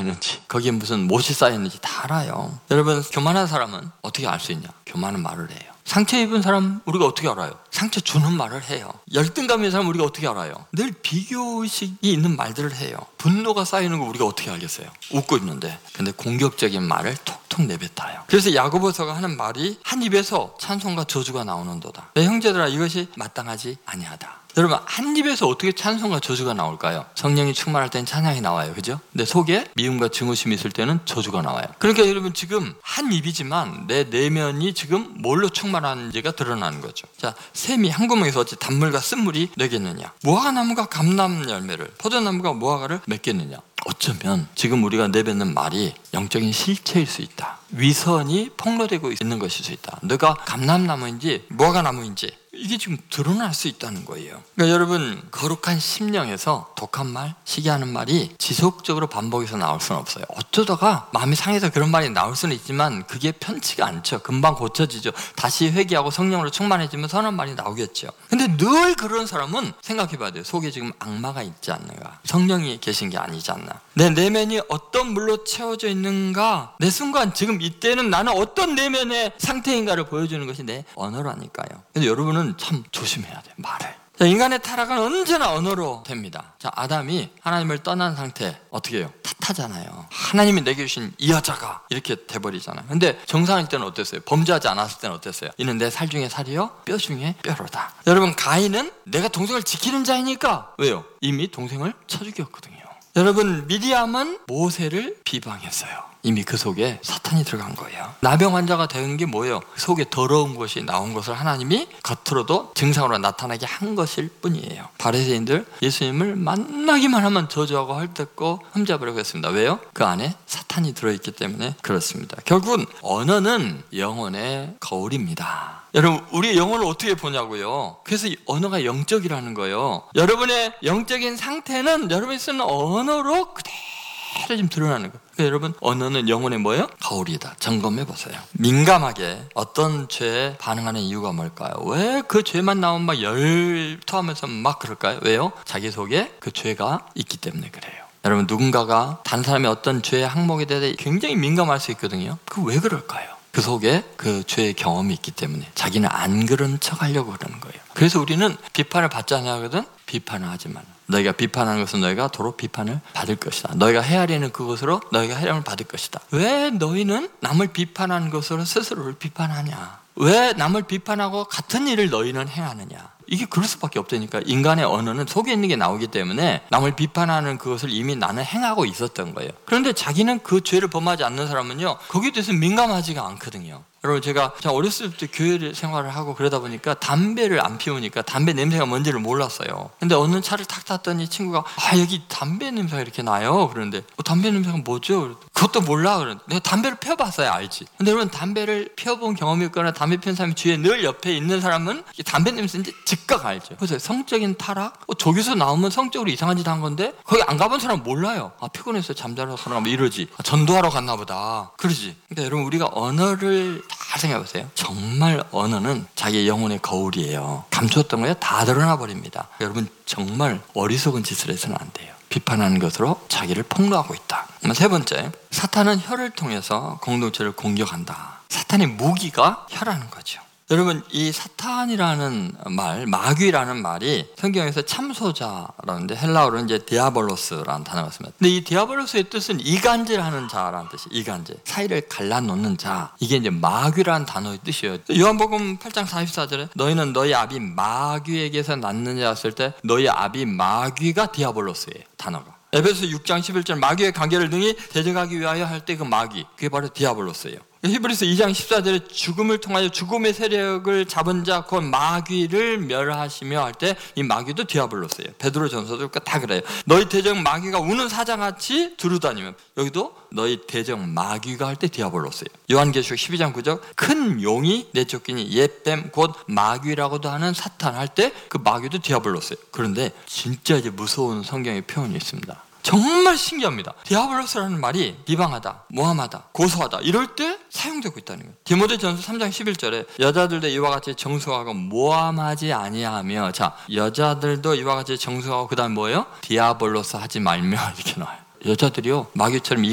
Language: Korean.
했는지, 거기에 무슨 못이 쌓였는지 다 알아요. 여러분, 교만한 사람은 어떻게 알 수 있냐? 교만한 말을 해요. 상처 입은 사람 우리가 어떻게 알아요? 상처 주는 말을 해요. 열등감인 사람 우리가 어떻게 알아요? 늘 비교의식이 있는 말들을 해요. 분노가 쌓이는 거 우리가 어떻게 알겠어요? 웃고 있는데. 근데 공격적인 말을 톡톡 내뱉어요. 그래서 야고보서가 하는 말이 한 입에서 찬송과 저주가 나오는도다. 내 형제들아, 이것이 마땅하지 아니하다. 여러분, 한 입에서 어떻게 찬송과 저주가 나올까요? 성령이 충만할 때는 찬양이 나와요, 그죠? 근데 속에 미움과 증오심이 있을 때는 저주가 나와요. 그러니까 여러분, 지금 한 입이지만 내 내면이 지금 뭘로 충만한지가 드러나는 거죠. 자, 샘이 한 구멍에서 어찌 단물과 쓴물이 내겠느냐? 무화과나무가 감람 열매를, 포도나무가 무화과를 맺겠느냐? 어쩌면 지금 우리가 내뱉는 말이 영적인 실체일 수 있다. 위선이 폭로되고 있는 것일 수 있다. 너가 감람나무인지 무화과나무인지 이게 지금 드러날 수 있다는 거예요. 그러니까 여러분, 거룩한 심령에서 독한 말, 시기하는 말이 지속적으로 반복해서 나올 수는 없어요. 어쩌다가 마음이 상해서 그런 말이 나올 수는 있지만 그게 편치가 않죠. 금방 고쳐지죠. 다시 회개하고 성령으로 충만해지면 선한 말이 나오겠죠. 근데 늘 그런 사람은 생각해 봐야 돼요. 속에 지금 악마가 있지 않는가? 성령이 계신 게 아니지 않나? 내 내면이 어떤 물로 채워져 있는가? 내 순간 지금 이때는 나는 어떤 내면의 상태인가를 보여주는 것이 내 언어라니까요. 근데 여러분은 참 조심해야 돼요, 말을. 자, 인간의 타락은 언제나 언어로 됩니다. 자, 아담이 하나님을 떠난 상태 어떻게 해요? 탓하잖아요. 하나님이 내게 주신 이 여자가 이렇게 돼버리잖아요. 근데 정상일 때는 어땠어요? 범죄하지 않았을 때는 어땠어요? 이는 내 살 중에 살이요 뼈 중에 뼈로다. 여러분, 가인은 내가 동생을 지키는 자이니까 왜요? 이미 동생을 쳐 죽였거든요. 여러분, 미리암은 모세를 비방했어요. 이미 그 속에 사탄이 들어간 거예요. 나병 환자가 된 게 뭐예요? 그 속에 더러운 것이 나온 것을 하나님이 겉으로도 증상으로 나타나게 한 것일 뿐이에요. 바리새인들 예수님을 만나기만 하면 저주하고 헐뜯고 흠잡으려고 했습니다. 왜요? 그 안에 사탄이 들어있기 때문에 그렇습니다. 결국은 언어는 영혼의 거울입니다. 여러분, 우리의 영혼을 어떻게 보냐고요? 그래서 이 언어가 영적이라는 거예요. 여러분의 영적인 상태는 여러분이 쓰는 언어로 그대로 좀 드러나는 거예요. 그러니까 여러분, 언어는 영혼의 뭐예요? 거울이다. 점검해 보세요. 민감하게 어떤 죄에 반응하는 이유가 뭘까요? 왜 그 죄만 나오면 막 열토하면서 막 그럴까요? 왜요? 자기 속에 그 죄가 있기 때문에 그래요. 여러분, 누군가가 다른 사람의 어떤 죄의 항목에 대해 굉장히 민감할 수 있거든요. 그 왜 그럴까요? 그 속에 그 죄의 경험이 있기 때문에 자기는 안 그런 척 하려고 그러는 거예요. 그래서 우리는 비판을 받지 않냐거든? 비판을 하지 말라. 너희가 비판하는 것은 너희가 도로 비판을 받을 것이다. 너희가 헤아리는 그것으로 너희가 헤아림을 받을 것이다. 왜 너희는 남을 비판하는 것으로 스스로를 비판하냐? 왜 남을 비판하고 같은 일을 너희는 행하느냐? 이게 그럴 수밖에 없다니까. 인간의 언어는 속에 있는 게 나오기 때문에 남을 비판하는 그것을 이미 나는 행하고 있었던 거예요. 그런데 자기는 그 죄를 범하지 않는 사람은요, 거기에 대해서 민감하지가 않거든요. 여러분, 제가 어렸을 때 교회 생활을 하고 그러다 보니까 담배를 안 피우니까 담배 냄새가 뭔지를 몰랐어요. 근데 어느 차를 탁 탔더니 친구가 여기 담배 냄새가 이렇게 나요. 그런데 담배 냄새가 뭐죠? 그것도 몰라. 그런데 내가 담배를 피워봤어야 알지. 근데 여러분, 담배를 피워본 경험이 있거나 담배 피운 사람이 주위에 늘 옆에 있는 사람은 담배 냄새인지 즉각 알죠. 그래서 성적인 타락? 조교에서 나오면 성적으로 이상한 짓 한 건데 거기 안 가본 사람 몰라요. 피곤해서 잠자러 가나 뭐 이러지. 전도하러 갔나 보다. 그러지. 그러니까 여러분, 우리가 언어를 잘 생각해보세요. 정말 언어는 자기의 영혼의 거울이에요. 감추었던 거에 다 드러나 버립니다. 여러분, 정말 어리석은 짓을 해서는 안 돼요. 비판하는 것으로 자기를 폭로하고 있다. 세 번째, 사탄은 혀를 통해서 공동체를 공격한다. 사탄의 무기가 혀라는 거죠. 여러분, 이 사탄이라는 말, 마귀라는 말이 성경에서 참소자라는데 헬라어로는 이제 디아볼로스라는 단어가 있습니다. 근데 이 디아볼로스의 뜻은 이간질하는 자라는 뜻이, 이간질, 사이를 갈라놓는 자. 이게 이제 마귀라는 단어의 뜻이에요. 요한복음 8장 44절에 너희는 너희 아비 마귀에게서 났느냐 했을 때 너희 아비 마귀가 디아볼로스예요, 단어가. 에베소 6장 11절 마귀의 관계를 능히 대적하기 위하여 할 때 그 마귀, 그게 바로 디아볼로스예요. 히브리서 2장 14절에 죽음을 통하여 죽음의 세력을 잡은 자 곧 마귀를 멸하시며 할 때 이 마귀도 디아블로스예요. 베드로 전서도 다 그래요. 너희 대적 마귀가 우는 사자같이 두루다니면, 여기도 너희 대적 마귀가 할 때 디아블로스예요. 요한계시록 12장 9절 큰 용이 내쫓기니 옛뱀 곧 마귀라고도 하는 사탄 할 때 그 마귀도 디아블로스예요. 그런데 진짜 이제 무서운 성경의 표현이 있습니다. 정말 신기합니다. 디아블로스라는 말이 비방하다, 모함하다, 고소하다 이럴 때 사용되고 있다는 거예요. 디모데전서 3장 11절에 여자들도 이와 같이 정숙하고 모함하지 아니하며, 자, 여자들도 이와 같이 정숙하고 그 다음 뭐예요? 디아블로스 하지 말며 이렇게 나와요. 여자들이요, 마귀처럼